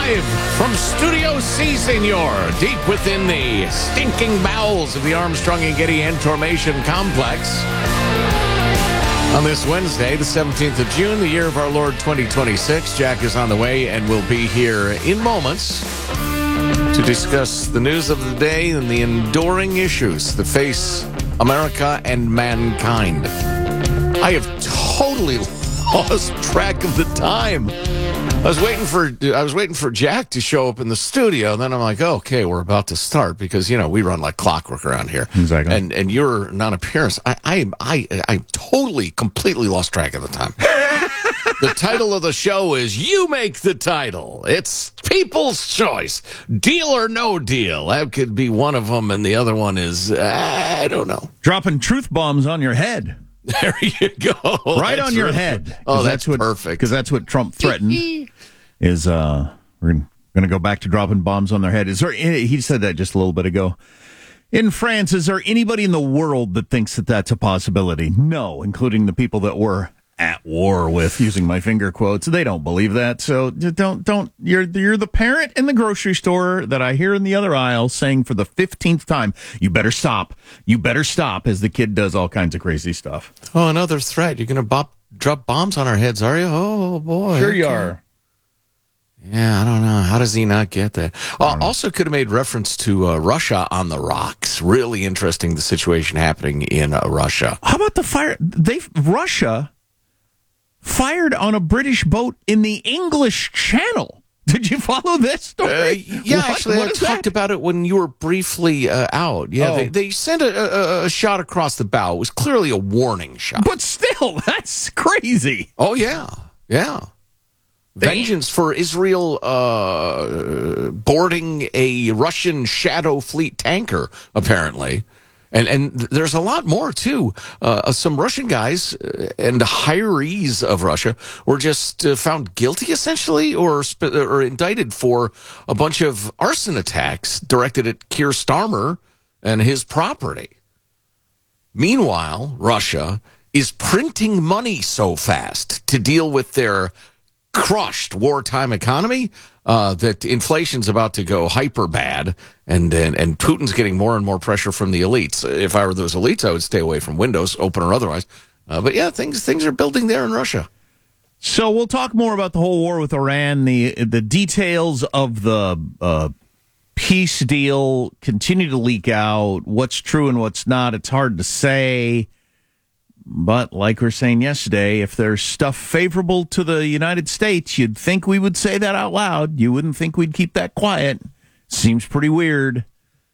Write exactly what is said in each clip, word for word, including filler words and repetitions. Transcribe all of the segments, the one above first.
Live from Studio C, Senor, deep within the stinking bowels of the Armstrong and Getty Information Complex. On this Wednesday, the seventeenth of June, the year of our Lord twenty twenty-six, Jack is on the way and will be here in moments to discuss the news of the day and the enduring issues that face America and mankind. I have totally lost track of the time. I was waiting for I was waiting for Jack to show up in the studio, and then I'm like, oh, okay, we're about to start because you know we run like clockwork around here. Exactly. And and your non-appearance, I I I I totally completely lost track of the time. The title of the show is "You Make the Title." It's People's Choice, deal or no deal. That could be one of them, and the other one is uh, I don't know. Dropping truth bombs on your head. There you go. Right That's on your really, head. Oh, that's, that's what, perfect. Because that's what Trump threatened. is uh, we're going to go back to dropping bombs on their head. Is there? He said that just a little bit ago. In France, is there anybody in the world that thinks that that's a possibility? No, including the people that we're at war with, using my finger quotes. They don't believe that. So don't don't. You're you're the parent in the grocery store that I hear in the other aisle saying for the fifteenth time, "You better stop. You better stop," as the kid does all kinds of crazy stuff. Oh, another threat. You're going to bop, drop bombs on our heads, are you? Oh, boy. Sure you are. Yeah, I don't know. How does he not get that? Uh, also could have made reference to uh, Russia on the rocks. Really interesting, the situation happening in uh, Russia. How about the fire? They Russia fired on a British boat in the English Channel. Did you follow this story? Uh, yeah, what? actually, what I is talked that? about it when you were briefly uh, out. Yeah, Oh. they, they sent a, a, a shot across the bow. It was clearly a warning shot. But still, that's crazy. Oh, yeah. Yeah. Vengeance for Israel uh, boarding a Russian Shadow Fleet tanker, apparently. And and there's a lot more, too. Uh, some Russian guys and hirees of Russia were just uh, found guilty, essentially, or, sp- or indicted for a bunch of arson attacks directed at Keir Starmer and his property. Meanwhile, Russia is printing money so fast to deal with their crushed wartime economy uh, that inflation's about to go hyper bad, and, and and Putin's getting more and more pressure from the elites. If I were those elites, I would stay away from Windows, open or otherwise. Uh, but yeah, things things are building there in Russia. So we'll talk more about the whole war with Iran. The the details of the uh, peace deal continue to leak out. What's true and what's not, it's hard to say. But like we were saying yesterday, if there's stuff favorable to the United States, you'd think we would say that out loud. You wouldn't think we'd keep that quiet. Seems pretty weird.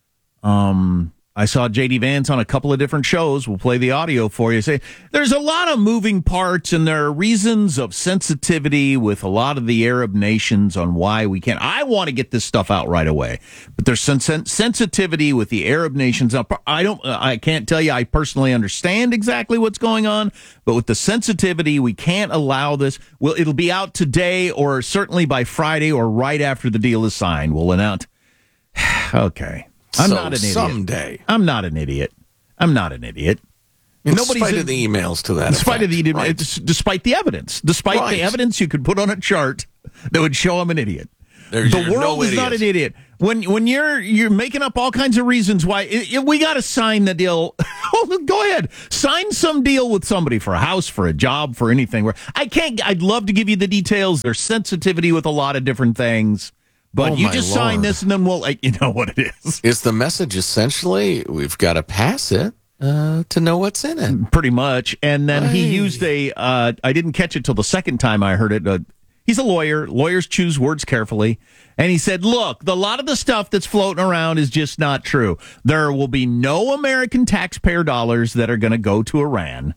Um, I saw J D Vance on a couple of different shows. We'll play the audio for you. Say there's a lot of moving parts, and there are reasons of sensitivity with a lot of the Arab nations on why we can't. I want to get this stuff out right away, but there's some sen- sensitivity with the Arab nations. I don't. I can't tell you. I personally understand exactly what's going on, but with the sensitivity, we can't allow this. Well, it'll be out today, or certainly by Friday, or right after the deal is signed. We'll announce. Okay. I'm so not an idiot. Someday. I'm not an idiot. I'm not an idiot. In Nobody's spite in, of the emails to that in spite effect, of the right? despite the evidence, despite Right. the evidence you could put on a chart that would show I'm an idiot. There's the your world no is not idiot. an idiot. When when you're you're making up all kinds of reasons why it, it- we got to sign the deal. Go ahead, sign some deal with somebody for a house, for a job, for anything. Where I can't. I'd love to give you the details. There's sensitivity with a lot of different things. But Oh, you my just sign Lord. this, and then we'll, like, you know what it is. Is the message essentially we've got to pass it uh, to know what's in it? Pretty much. And then he Right. used a, uh, I didn't catch it till the second time I heard it. Uh, he's a lawyer. Lawyers choose words carefully. And he said, look, the, a lot of the stuff that's floating around is just not true. There will be no American taxpayer dollars that are going to go to Iran.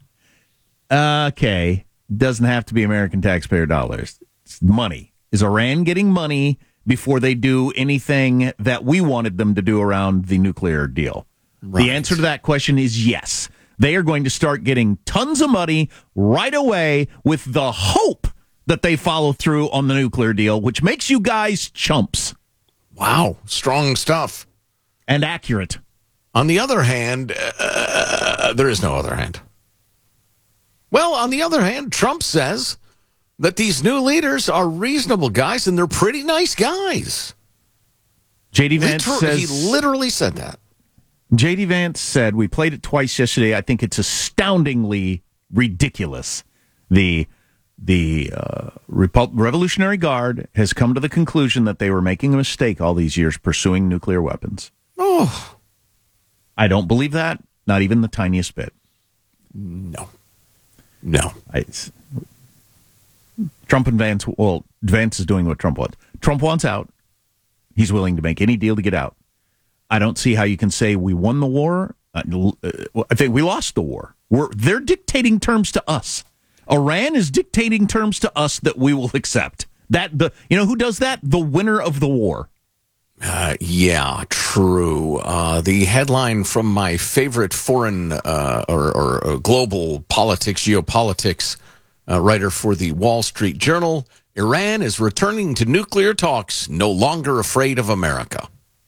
Okay. Doesn't have to be American taxpayer dollars. It's money. Is Iran getting money before they do anything that we wanted them to do around the nuclear deal? Right. The answer to that question is yes. They are going to start getting tons of money right away with the hope that they follow through on the nuclear deal, which makes you guys chumps. Wow, strong stuff. And accurate. On the other hand, uh, there is no other hand. Well, on the other hand, Trump says that these new leaders are reasonable guys, and they're pretty nice guys. J D Vance Liter- says... He literally said that. J D Vance said, we played it twice yesterday. I think it's astoundingly ridiculous. The the uh, Repul- Revolutionary Guard has come to the conclusion that they were making a mistake all these years pursuing nuclear weapons. Oh. I don't believe that, not even the tiniest bit. No. No. I, Trump and Vance, well, Vance is doing what Trump wants. Trump wants out. He's willing to make any deal to get out. I don't see how you can say we won the war. Uh, I think we lost the war. We're, they're dictating terms to us. Iran is dictating terms to us that we will accept. That the you know who does that? The winner of the war. Uh, yeah, true. Uh, the headline from my favorite foreign uh, or, or, or global politics, geopolitics uh, writer for the Wall Street Journal: Iran is returning to nuclear talks, no longer afraid of America.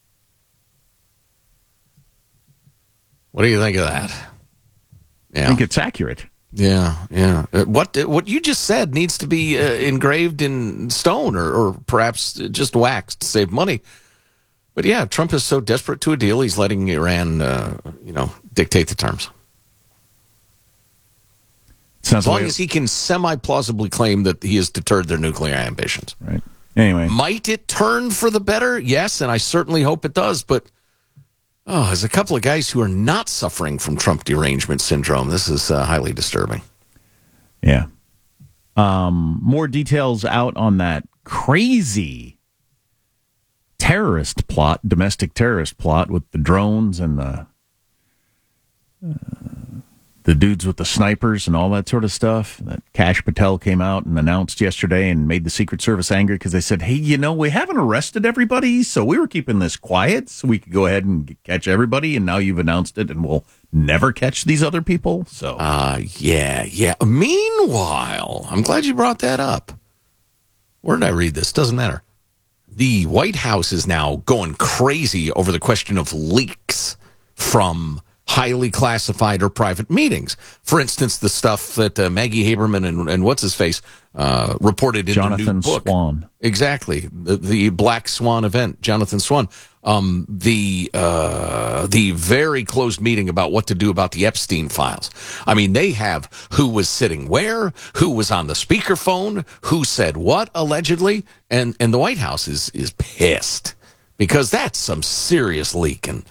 What do you think of that? Yeah. I think it's accurate. Yeah, yeah. Uh, what what you just said needs to be uh, engraved in stone, or, or perhaps just waxed to save money. But yeah, Trump is so desperate to a deal, he's letting Iran, uh, you know, dictate the terms. Sounds as long like as he can semi-plausibly claim that he has deterred their nuclear ambitions. Right. Anyway. Might it turn for the better? Yes, and I certainly hope it does. But, oh, there's a couple of guys who are not suffering from Trump derangement syndrome. This is uh, highly disturbing. Yeah. Um, more details out on that crazy terrorist plot, domestic terrorist plot with the drones and the uh, the dudes with the snipers and all that sort of stuff. That Kash Patel came out and announced yesterday and made the Secret Service angry because they said, hey, you know, we haven't arrested everybody, so we were keeping this quiet so we could go ahead and catch everybody, and now you've announced it and we'll never catch these other people. So, uh, yeah, yeah. Meanwhile, I'm glad you brought that up. Where did I read this? Doesn't matter. The White House is now going crazy over the question of leaks from highly classified or private meetings. For instance, the stuff that uh, Maggie Haberman and, and what's-his-face uh, reported in Jonathan the new book. Swan. Exactly. The, the Black Swan event, Jonathan Swan. Um, the uh, the very closed meeting about what to do about the Epstein files. I mean, they have who was sitting where, who was on the speakerphone, who said what, allegedly, and, and the White House is, is pissed because that's some serious leaking.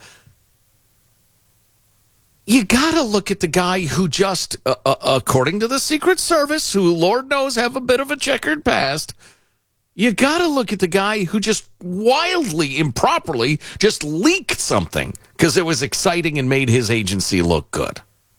You got to look at the guy who just, uh, uh, according to the Secret Service, who Lord knows have a bit of a checkered past, you got to look at the guy who just wildly, improperly, just leaked something because it was exciting and made his agency look good.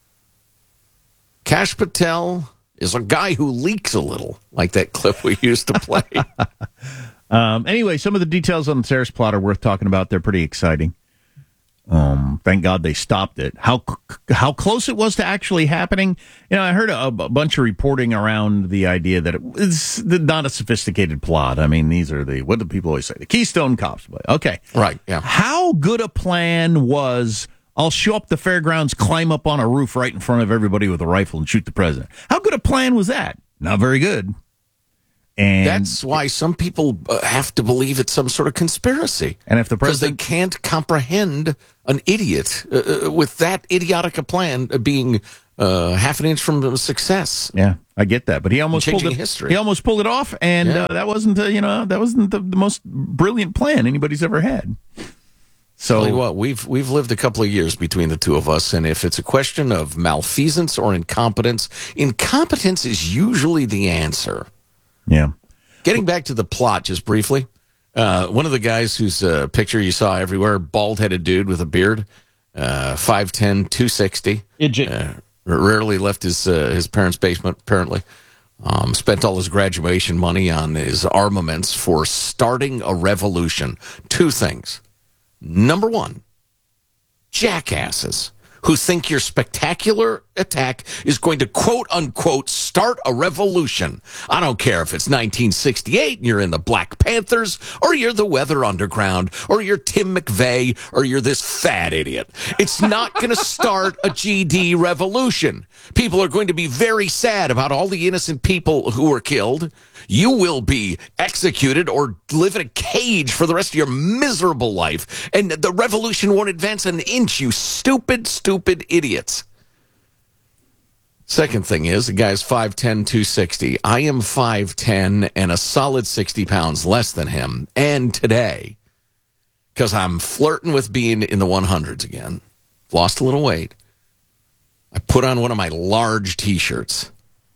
Kash Patel is a guy who leaks a little, like that clip we used to play. um, anyway, some of the details on the terrorist plot are worth talking about. They're pretty exciting. Um, thank God they stopped it. How how close it was to actually happening? You know, I heard a, a bunch of reporting around the idea that it's not a sophisticated plot. I mean, these are the, what do people always say? The Keystone Cops. Okay. Right, yeah. How good a plan was, I'll show up the fairgrounds, climb up on a roof right in front of everybody with a rifle and shoot the president. How good a plan was that? Not very good. And that's why some people uh, have to believe it's some sort of conspiracy. And if the because president they can't comprehend an idiot uh, with that idiotic a plan being uh, half an inch from success. Yeah, I get that, but he almost pulled it. History. He almost pulled it off, and yeah. uh, that wasn't uh, you know that wasn't the, the most brilliant plan anybody's ever had. So, tell you what, we've we've lived a couple of years between the two of us, and if it's a question of malfeasance or incompetence, incompetence is usually the answer. Yeah. Getting back to the plot just briefly, uh, one of the guys whose uh, picture you saw everywhere, bald-headed dude with a beard, uh, five ten, two sixty. Idiot. Uh, rarely left his uh, his parents' basement, apparently. Um, spent all his graduation money on his armaments for starting a revolution. Two things. Number one, jackasses who think you're spectacular attack is going to quote unquote start a revolution. I don't care if it's nineteen sixty-eight and you're in the Black Panthers, or you're the Weather Underground, or you're Tim McVeigh, or you're this fat idiot. It's not going to start a G D revolution. People are going to be very sad about all the innocent people who were killed. You will be executed or live in a cage for the rest of your miserable life. And the revolution won't advance an inch, you stupid, stupid idiots. Second thing is, the guy's five ten, two sixty. I am five ten and a solid sixty pounds less than him. And today, because I'm flirting with being in the hundreds again, lost a little weight, I put on one of my large T-shirts.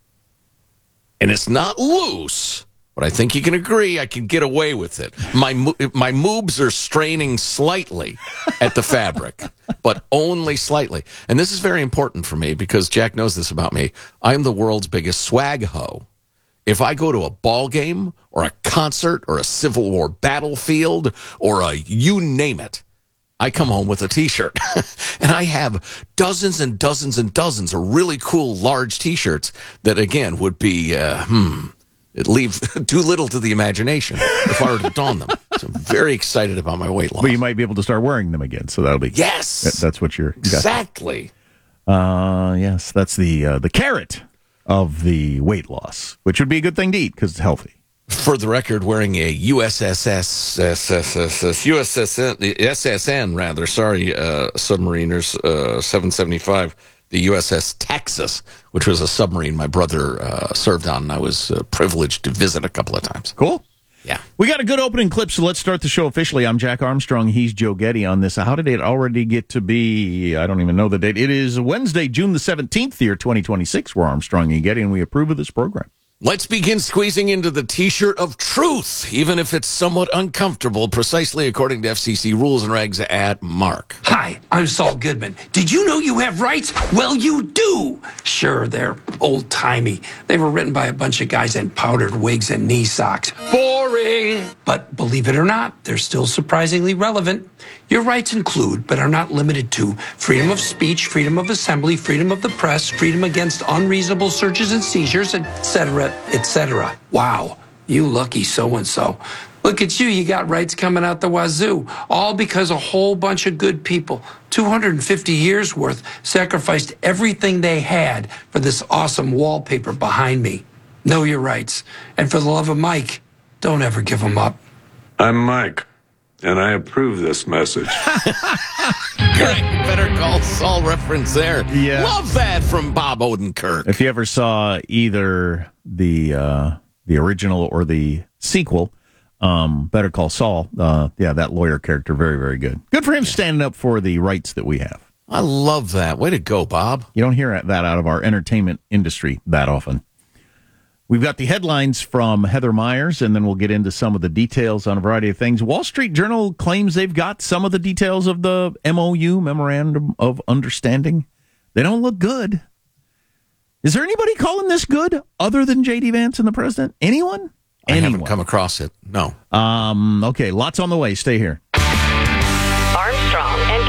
And it's not loose, but I think you can agree I can get away with it. My my moobs are straining slightly at the fabric, but only slightly. And this is very important for me because Jack knows this about me. I'm the world's biggest swag hoe. If I go to a ball game or a concert or a Civil War battlefield or a you name it, I come home with a T-shirt. And I have dozens and dozens and dozens of really cool large T-shirts that, again, would be, uh, hmm, it leaves too little to the imagination if I were to don them. So I'm very excited about my weight loss. But you might be able to start wearing them again, so that'll be... Yes! That, that's what you're... Exactly. Uh, yes, that's the uh, the carrot of the weight loss, which would be a good thing to eat because it's healthy. For the record, wearing a U S S S, U S S N, S S N rather, sorry, uh, submariners, uh, seven seventy-five, the U S S Texas, which was a submarine my brother uh, served on, and I was uh, privileged to visit a couple of times. Cool. Yeah. We got a good opening clip, so let's start the show officially. I'm Jack Armstrong. He's Joe Getty on this. How did it already get to be? I don't even know the date. It is Wednesday, June the seventeenth, year twenty twenty-six. We're Armstrong and Getty, and we approve of this program. Let's begin squeezing into the T-shirt of truth, even if it's somewhat uncomfortable, precisely according to F C C rules and regs at Mark. Hi, I'm Saul Goodman. Did you know you have rights? Well, you do. Sure, they're old-timey. They were written by a bunch of guys in powdered wigs and knee socks. Boring! But believe it or not, they're still surprisingly relevant. Your rights include, but are not limited to, freedom of speech, freedom of assembly, freedom of the press, freedom against unreasonable searches and seizures, et cetera, et cetera. Wow, you lucky so-and-so. Look at you, you got rights coming out the wazoo, all because a whole bunch of good people, two hundred fifty years worth, sacrificed everything they had for this awesome wallpaper behind me. Know your rights. And for the love of Mike, don't ever give them up. I'm Mike, and I approve this message. Great. Better Call Saul reference there. Yeah. Love that from Bob Odenkirk. If you ever saw either the uh, the original or the sequel, um, Better Call Saul, uh, yeah, that lawyer character, very, very good. Good for him standing up for the rights that we have. I love that. Way to go, Bob. You don't hear that out of our entertainment industry that often. We've got the headlines from Heather Myers, and then we'll get into some of the details on a variety of things. Wall Street Journal claims they've got some of the details of the M O U, Memorandum of Understanding. They don't look good. Is there anybody calling this good other than J D. Vance and the president? Anyone? I Anyone? haven't come across it. No. Um, okay, lots on the way. Stay here. Armstrong and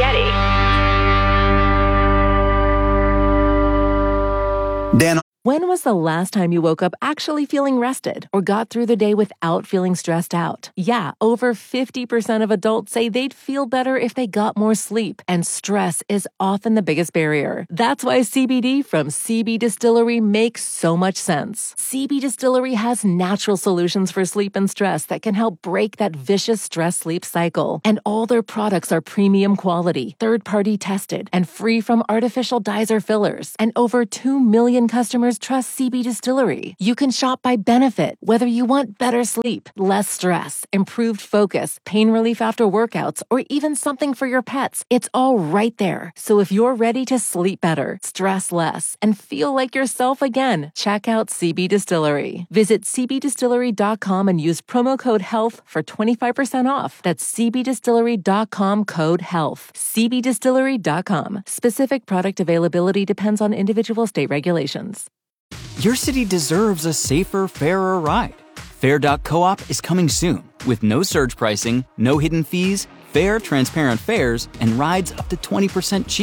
Getty. Dan. When was the last time you woke up actually feeling rested or got through the day without feeling stressed out? Yeah, over fifty percent of adults say they'd feel better if they got more sleep, and stress is often the biggest barrier. That's why C B D from C B Distillery makes so much sense. C B Distillery has natural solutions for sleep and stress that can help break that vicious stress-sleep cycle. And all their products are premium quality, third-party tested, and free from artificial dyes or fillers. And over two million customers trust C B Distillery. You can shop by benefit, whether you want better sleep, less stress, improved focus, pain relief after workouts, or even something for your pets. It's all right there. So if you're ready to sleep better, stress less, and feel like yourself again, check out C B Distillery. Visit c b distillery dot com and use promo code HEALTH for twenty-five percent off. That's c b distillery dot com, code HEALTH. c b distillery dot com. Specific product availability depends on individual state regulations. Your city deserves a safer, fairer ride. Fair dot coop is coming soon with no surge pricing, no hidden fees, fair, transparent fares, and rides up to twenty percent cheaper.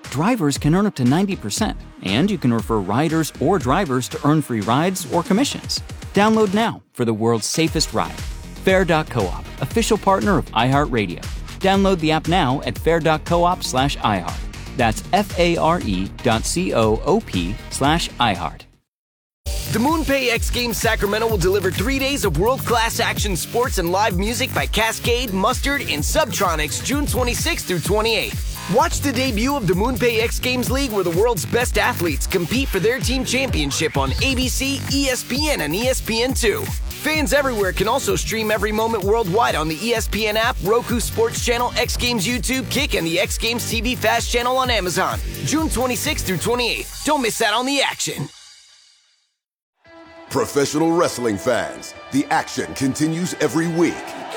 drivers can earn up to ninety percent, and you can refer riders or drivers to earn free rides or commissions. Download now for the world's safest ride. Fair dot coop, official partner of iHeartRadio. Download the app now at fair dot coop slash iHeart. That's F-A-R-E dot C-O-O-P slash iHeart. The MoonPay X Games Sacramento will deliver three days of world-class action sports and live music by Cascade, Mustard, and Subtronics June twenty-sixth through twenty-eighth. Watch the debut of the MoonPay X Games League, where the world's best athletes compete for their team championship on A B C, E S P N, and E S P N two. Fans everywhere can also stream every moment worldwide on the E S P N app, Roku Sports Channel, X Games YouTube, Kick, and the X Games T V Fast Channel on Amazon. June twenty-sixth through twenty-eighth. Don't miss out on the action. Professional wrestling fans, the action continues every week.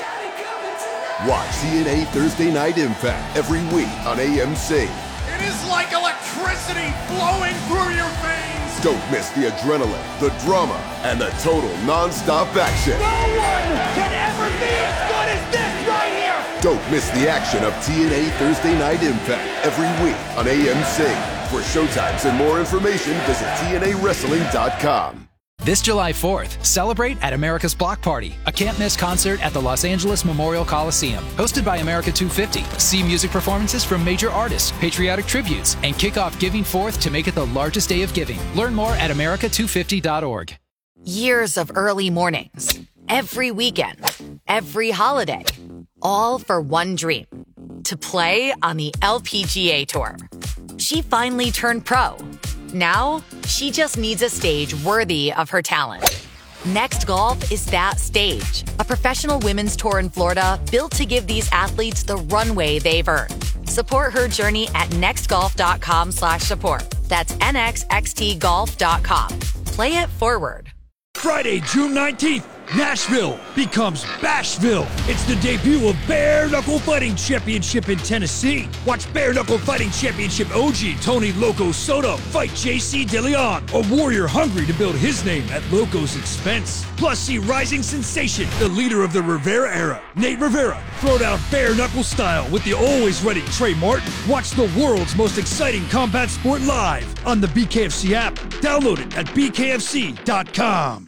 Watch T N A Thursday Night Impact every week on A M C. It is like electricity flowing through your veins. Don't miss the adrenaline, the drama, and the total non-stop action. No one can ever be as good as this right here. Don't miss the action of T N A Thursday Night Impact every week on A M C. For showtimes and more information, visit T N A wrestling dot com. This July fourth, celebrate at America's Block Party, a can't-miss concert at the Los Angeles Memorial Coliseum. Hosted by America two fifty. See music performances from major artists, patriotic tributes, and kick off Giving Fourth to make it the largest day of giving. Learn more at America two fifty dot org. Years of early mornings, every weekend, every holiday, all for one dream, to play on the L P G A Tour. She finally turned pro. Now, she just needs a stage worthy of her talent. Next Golf is that stage. A professional women's tour in Florida built to give these athletes the runway they've earned. Support her journey at nextgolf.com slash support. That's N X X T golf dot com. Play it forward. Friday, June nineteenth, Nashville becomes Bashville. It's the debut of Bare Knuckle Fighting Championship in Tennessee. Watch Bare Knuckle Fighting Championship O G Tony Loco Soto fight J C DeLeon, a warrior hungry to build his name at Loco's expense. Plus, see rising sensation, the leader of the Rivera era, Nate Rivera, throw down bare knuckle style with the always ready Trey Martin. Watch the world's most exciting combat sport live on the B K F C app. Download it at B K F C dot com.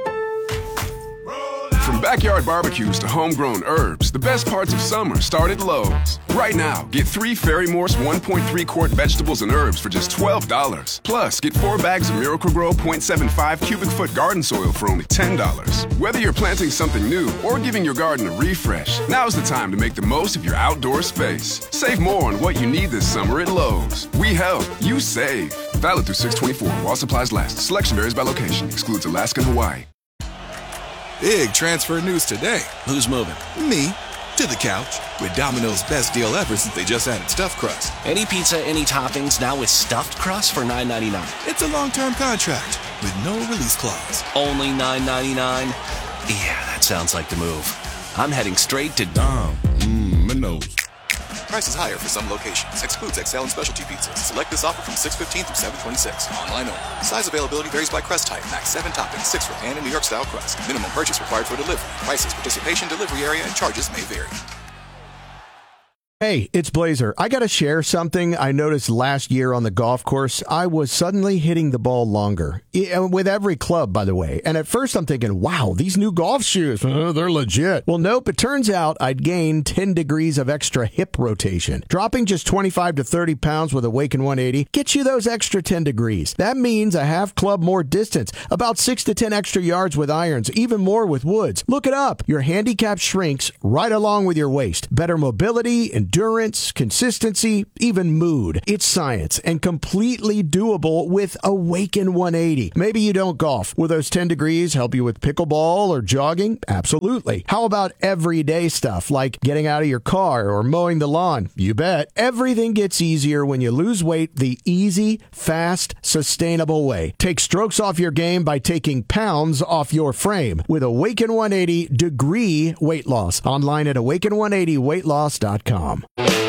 From backyard barbecues to homegrown herbs, the best parts of summer start at Lowe's. Right now, get three Fairy Morse one point three quart vegetables and herbs for just twelve dollars. Plus, get four bags of Miracle-Gro point seven five cubic foot garden soil for only ten dollars. Whether you're planting something new or giving your garden a refresh, now's the time to make the most of your outdoor space. Save more on what you need this summer at Lowe's. We help, you save. Valid through six twenty-four while supplies last. Selection varies by location. Excludes Alaska and Hawaii. Big transfer news today. Who's moving? Me. To the couch. With Domino's best deal ever since they just added stuffed crust. Any pizza, any toppings, now with stuffed crust for nine ninety-nine. It's a long-term contract with no release clause. Only nine ninety-nine? Yeah, that sounds like the move. I'm heading straight to Dom. Mmm, Minos. Prices higher for some locations. Excludes X L and specialty pizzas. Select this offer from six fifteen through seven twenty-six. Online only. Size availability varies by crust type. Max seven toppings, six for pan and New York style crust. Minimum purchase required for delivery. Prices, participation, delivery area, and charges may vary. Hey, it's Blazer. I got to share something I noticed last year on the golf course. I was suddenly hitting the ball longer, with every club, by the way. And at first I'm thinking, wow, these new golf shoes, oh, they're legit. Well, nope, it turns out I'd gained ten degrees of extra hip rotation. Dropping just twenty-five to thirty pounds with Awaken one eighty gets you those extra ten degrees. That means a half club more distance, about six to ten extra yards with irons, even more with woods. Look it up. Your handicap shrinks right along with your waist. Better mobility and endurance, consistency, even mood. It's science and completely doable with Awaken one eighty. Maybe you don't golf. Will those ten degrees help you with pickleball or jogging? Absolutely. How about everyday stuff like getting out of your car or mowing the lawn? You bet. Everything gets easier when you lose weight the easy, fast, sustainable way. Take strokes off your game by taking pounds off your frame with Awaken one eighty Degree Weight Loss. Online at awaken one eighty weight loss dot com.